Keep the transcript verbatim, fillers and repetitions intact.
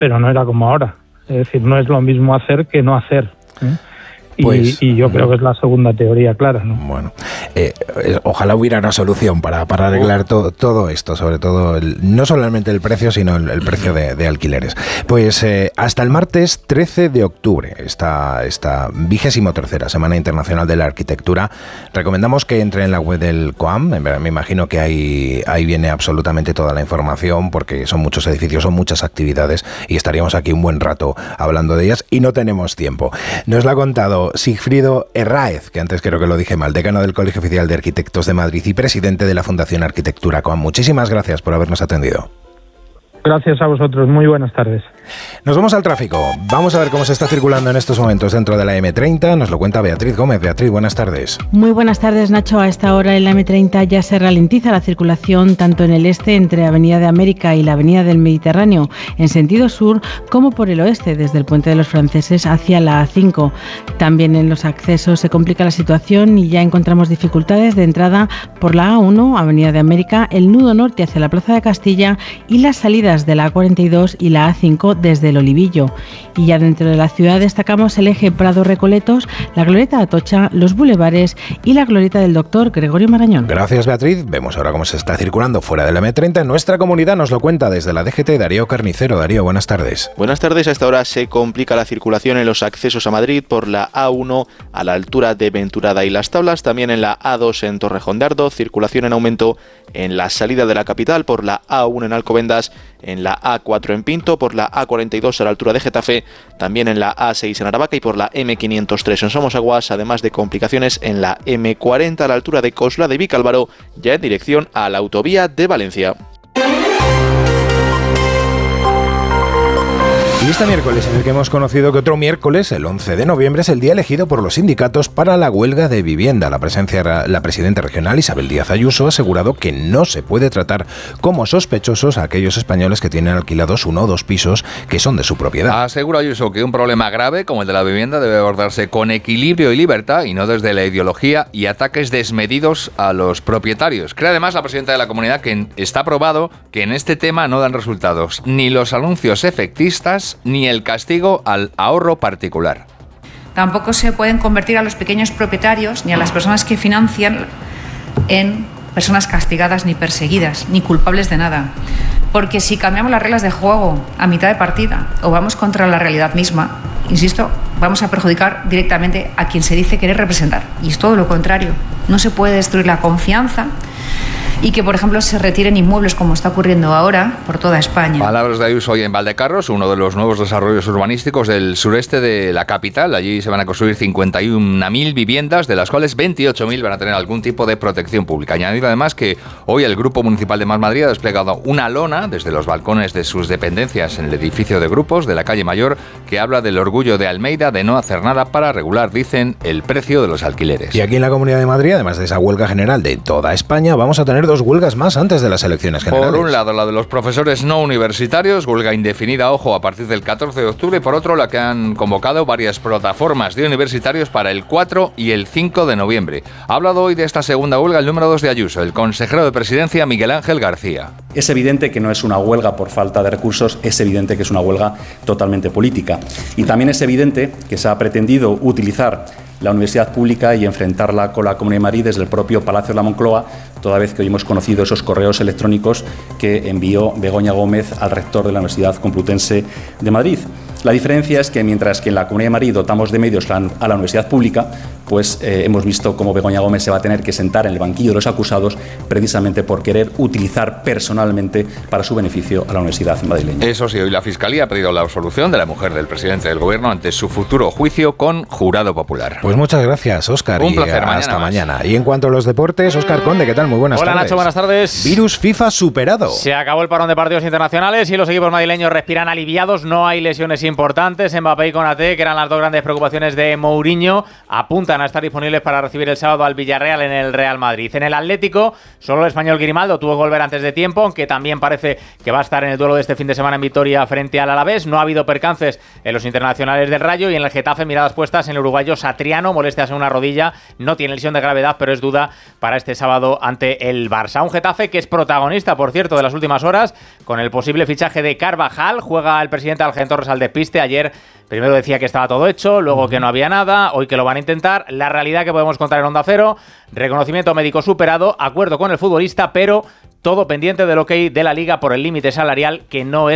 pero no era como ahora. Es decir, no es lo mismo hacer que no hacer, ¿eh? Pues, y, y yo creo que es la segunda teoría clara, ¿no? Bueno, eh, ojalá hubiera una solución para, para arreglar to, todo esto, sobre todo, el, no solamente el precio, sino el, el precio de, de alquileres. Pues eh, hasta el martes trece de octubre, esta, esta vigésimo tercera Semana Internacional de la Arquitectura, recomendamos que entre en la web del COAM. Me imagino que ahí, ahí viene absolutamente toda la información, porque son muchos edificios, son muchas actividades, y estaríamos aquí un buen rato hablando de ellas, y no tenemos tiempo. Nos lo ha contado Sigfrido Herráez, que antes creo que lo dije mal, decano del Colegio Oficial de Arquitectos de Madrid y presidente de la Fundación Arquitectura COAM. Muchísimas gracias por habernos atendido. Gracias a vosotros, muy buenas tardes. Nos vamos al tráfico. Vamos a ver cómo se está circulando en estos momentos dentro de la eme treinta. Nos lo cuenta Beatriz Gómez. Beatriz, buenas tardes. Muy buenas tardes, Nacho. A esta hora en la eme treinta ya se ralentiza la circulación tanto en el este entre Avenida de América y la Avenida del Mediterráneo en sentido sur, como por el oeste desde el Puente de los Franceses hacia la A cinco. También en los accesos se complica la situación y ya encontramos dificultades de entrada por la A uno, Avenida de América, el nudo norte hacia la Plaza de Castilla y las salidas de la A cuarenta y dos y la A cinco desde el Olivillo. Y ya dentro de la ciudad destacamos el eje Prado-Recoletos, la glorieta Atocha, los bulevares y la glorieta del Doctor Gregorio Marañón. Gracias, Beatriz. Vemos ahora cómo se está circulando fuera de la eme treinta en nuestra comunidad. Nos lo cuenta desde la D G T Darío Carnicero. Darío, buenas tardes. Buenas tardes. A esta hora se complica la circulación en los accesos a Madrid por la A uno a la altura de Venturada y Las Tablas, también en la A dos en Torrejón de Ardoz, circulación en aumento en la salida de la capital por la A uno en Alcobendas, en la A cuatro en Pinto, por la A cuarenta y dos a la altura de Getafe, también en la A seis en Aravaca y por la eme quinientos tres en Somosaguas, además de complicaciones en la eme cuarenta a la altura de Coslada y Vicálvaro, ya en dirección a la autovía de Valencia. Y este miércoles, en el que hemos conocido que otro miércoles, el once de noviembre, es el día elegido por los sindicatos para la huelga de vivienda. La, presencia, la presidenta regional, Isabel Díaz Ayuso, ha asegurado que no se puede tratar como sospechosos a aquellos españoles que tienen alquilados uno o dos pisos que son de su propiedad. Asegura Ayuso que un problema grave como el de la vivienda debe abordarse con equilibrio y libertad y no desde la ideología y ataques desmedidos a los propietarios. Cree además la presidenta de la comunidad que está probado que en este tema no dan resultados ni los anuncios efectistas ni el castigo al ahorro particular. Tampoco se pueden convertir a los pequeños propietarios ni a las personas que financian en personas castigadas ni perseguidas, ni culpables de nada. Porque si cambiamos las reglas de juego a mitad de partida o vamos contra la realidad misma, insisto, vamos a perjudicar directamente a quien se dice querer representar. Y es todo lo contrario. No se puede destruir la confianza y que, por ejemplo, se retiren inmuebles como está ocurriendo ahora por toda España. Palabras de Ayuso hoy en Valdecarros, uno de los nuevos desarrollos urbanísticos del sureste de la capital. Allí se van a construir cincuenta y una mil viviendas, de las cuales veintiocho mil van a tener algún tipo de protección pública. Añadir además que hoy el Grupo Municipal de Más Madrid ha desplegado una lona desde los balcones de sus dependencias en el edificio de grupos de la calle Mayor, que habla del orgullo de Almeida de no hacer nada para regular, dicen, el precio de los alquileres. Y aquí en la Comunidad de Madrid, además de esa huelga general de toda España, vamos a tener dos huelgas más antes de las elecciones generales. Por un lado, la de los profesores no universitarios, huelga indefinida, ojo, a partir del catorce de octubre, y por otro, la que han convocado varias plataformas de universitarios para el cuatro y el cinco de noviembre. Ha hablado hoy de esta segunda huelga el número dos de Ayuso, el consejero de Presidencia, Miguel Ángel García. Es evidente que no es una huelga por falta de recursos, es evidente que es una huelga totalmente política. Y también es evidente que se ha pretendido utilizar la universidad pública y enfrentarla con la Comunidad de Madrid desde el propio Palacio de la Moncloa, toda vez que hoy hemos conocido esos correos electrónicos que envió Begoña Gómez al rector de la Universidad Complutense de Madrid. La diferencia es que mientras que en la Comunidad de Madrid dotamos de medios a la universidad pública, pues eh, hemos visto cómo Begoña Gómez se va a tener que sentar en el banquillo de los acusados precisamente por querer utilizar personalmente para su beneficio a la universidad madrileña. Eso sí, hoy la Fiscalía ha pedido la absolución de la mujer del presidente del Gobierno ante su futuro juicio con jurado popular. Pues muchas gracias, Óscar. Un placer, y hasta mañana, mañana. Y en cuanto a los deportes, Óscar Conde, ¿qué tal? Muy buenas Hola, tardes. Hola Nacho, buenas tardes. Virus FIFA superado. Se acabó el parón de partidos internacionales y los equipos madrileños respiran aliviados. No hay lesiones importantes, Mbappé y Konaté, que eran las dos grandes preocupaciones de Mourinho, apuntan a estar disponibles para recibir el sábado al Villarreal en el Real Madrid. En el Atlético, solo el español Grimaldo tuvo que volver antes de tiempo, aunque también parece que va a estar en el duelo de este fin de semana en Vitoria frente al Alavés. No ha habido percances en los internacionales del Rayo, y en el Getafe miradas puestas en el uruguayo Satriano, molestias en una rodilla, no tiene lesión de gravedad, pero es duda para este sábado ante el Barça. Un Getafe que es protagonista, por cierto, de las últimas horas, con el posible fichaje de Carvajal. Juega el presidente Algen Torres al despiste. Ayer primero decía que estaba todo hecho, luego que no había nada, hoy que lo van a intentar. La realidad que podemos contar en Onda Cero: reconocimiento médico superado, acuerdo con el futbolista, pero todo pendiente del ok de la Liga por el límite salarial, que no es